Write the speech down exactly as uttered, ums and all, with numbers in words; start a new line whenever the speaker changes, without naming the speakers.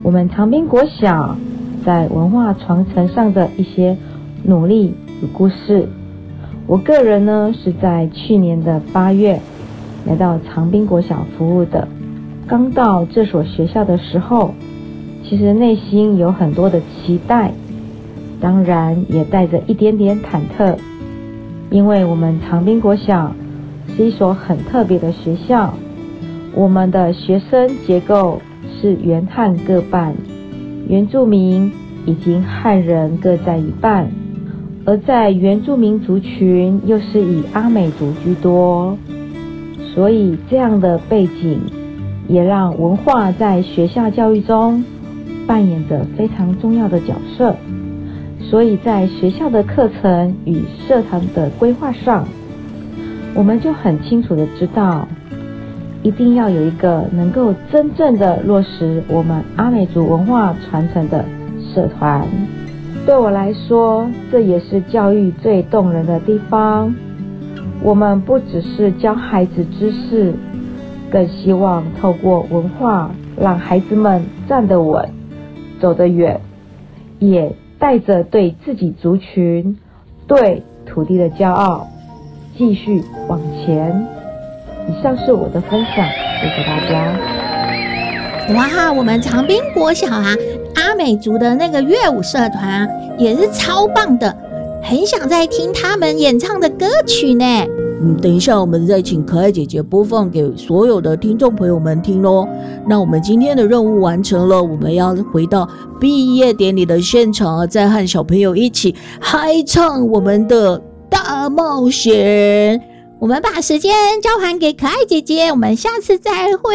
我们长滨国小在文化传承上的一些努力与故事。我个人呢是在去年的八月来到长滨国小服务的。刚到这所学校的时候，其实内心有很多的期待，当然也带着一点点忐忑，因为我们长滨国小是一所很特别的学校，我们的学生结构是原汉各半，原住民以及汉人各在一半，而在原住民族群又是以阿美族居多，所以这样的背景也让文化在学校教育中扮演着非常重要的角色。所以在学校的课程与社团的规划上，我们就很清楚的知道，一定要有一个能够真正的落实我们阿美族文化传承的社团。对我来说，这也是教育最动人的地方。我们不只是教孩子知识，更希望透过文化让孩子们站得稳，走得远，也带着对自己族群、对土地的骄傲，继续往前。以上是我的分享，谢谢大家。
哇，我们长滨国小啊，阿美族的那个乐舞社团啊，也是超棒的，很想再听他们演唱的歌曲呢。
嗯，等一下我们再请可爱姐姐播放给所有的听众朋友们听咯。那我们今天的任务完成了，我们要回到毕业典礼的现场，再和小朋友一起嗨唱我们的大冒险。
我们把时间交还给可爱姐姐，我们下次再会。